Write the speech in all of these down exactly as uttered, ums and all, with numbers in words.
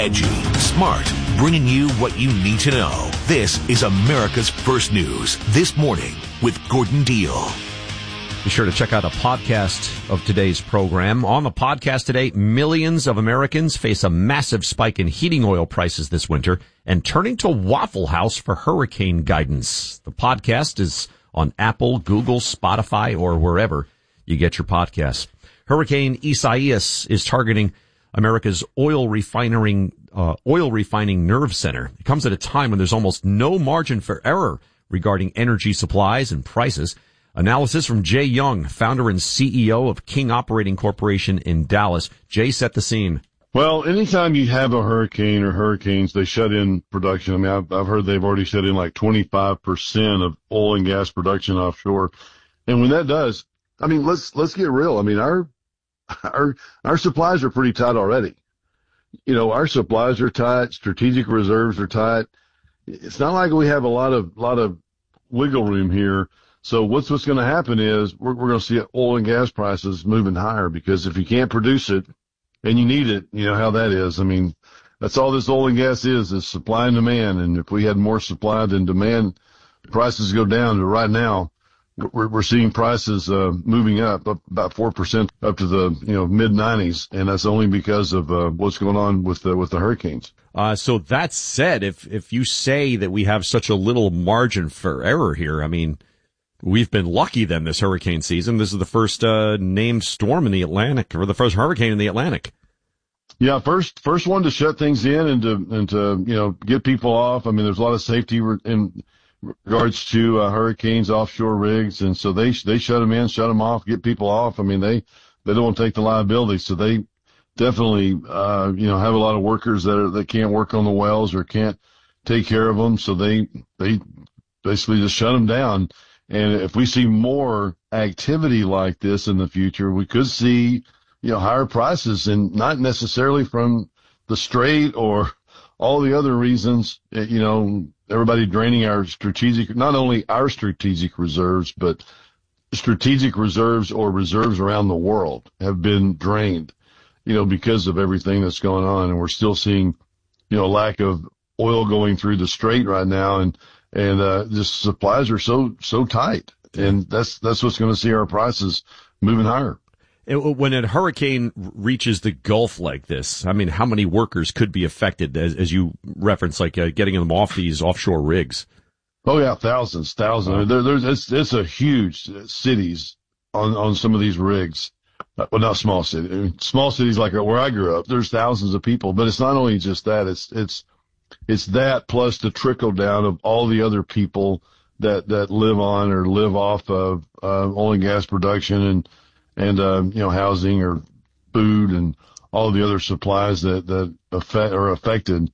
edgy, smart, bringing you what you need to know. This is America's First News This Morning with Gordon Deal. Be sure to check out a podcast of today's program. On the podcast today, millions of Americans face a massive spike in heating oil prices this winter and turning to Waffle House for hurricane guidance. The podcast is on Apple, Google, Spotify, or wherever you get your podcasts. Hurricane Isaias is targeting America's oil refining, uh, oil refining nerve center. It comes at a time when there's almost no margin for error regarding energy supplies and prices. Analysis from Jay Young, founder and C E O of King Operating Corporation in Dallas. Jay set the scene. Well, anytime you have a hurricane or hurricanes, they shut in production. I mean, I've, I've heard they've already shut in like twenty-five percent of oil and gas production offshore. And when that does, I mean, let's, let's get real. I mean, our, our, our supplies are pretty tight already. You know, our supplies are tight. Strategic reserves are tight. It's not like we have a lot of, lot of wiggle room here. So what's, what's going to happen is we're, we're going to see oil and gas prices moving higher, because if you can't produce it and you need it, you know how that is. I mean, that's all this oil and gas is, is supply and demand. And if we had more supply than demand, prices go down. But right now, we're, we're seeing prices, uh, moving up, up about four percent up to the, you know, mid nineties. And that's only because of, uh, what's going on with the, with the hurricanes. Uh, so that said, if, if you say that we have such a little margin for error here, I mean, we've been lucky then this hurricane season. This is the first uh, named storm in the Atlantic, or the first hurricane in the Atlantic. Yeah, first first one to shut things in and to and to you know get people off. I mean, there's a lot of safety re- in regards to uh, hurricanes, offshore rigs, and so they they shut them in, shut them off, get people off. I mean, they they don't want to take the liability, so they definitely uh, you know have a lot of workers that are, that can't work on the wells or can't take care of them, so they they basically just shut them down. And if we see more activity like this in the future, we could see, you know, higher prices, and not necessarily from the strait or all the other reasons. You know, everybody draining our strategic, not only our strategic reserves, but strategic reserves or reserves around the world have been drained, you know, because of everything that's going on. And we're still seeing, you know, lack of oil going through the strait right now. And, And, uh, just supplies are so, so tight. And that's, that's what's going to see our prices moving higher. When a hurricane reaches the Gulf like this, I mean, how many workers could be affected, as, as you referenced, like uh, getting them off these offshore rigs? Oh yeah, thousands, thousands. Wow. There, there's, it's, it's a huge cities on, on some of these rigs. Well, not small cities. I mean, small cities like where I grew up, there's thousands of people, but it's not only just that. It's, it's, It's that plus the trickle down of all the other people that, that live on or live off of, uh, oil and gas production and, and, uh, you know, housing or food and all the other supplies that, that affect, are affected.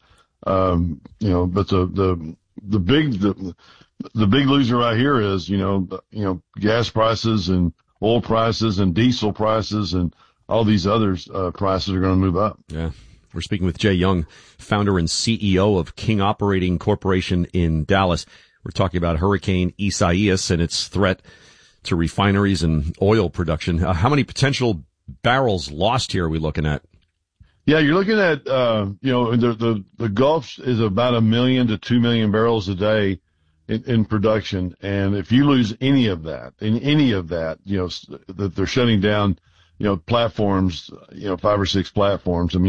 Um, you know, but the, the, the big, the, the big loser right here is, you know, you know, gas prices and oil prices and diesel prices and all these other, uh, prices are going to move up. Yeah. We're speaking with Jay Young, founder and C E O of King Operating Corporation in Dallas. We're talking about Hurricane Isaias and its threat to refineries and oil production. Uh, how many potential barrels lost here are we looking at? Yeah, you're looking at, uh, you know, the, the, the Gulf is about a million to two million barrels a day in, in production. And if you lose any of that, in any of that, you know, that they're shutting down, you know, platforms, you know, five or six platforms. I mean,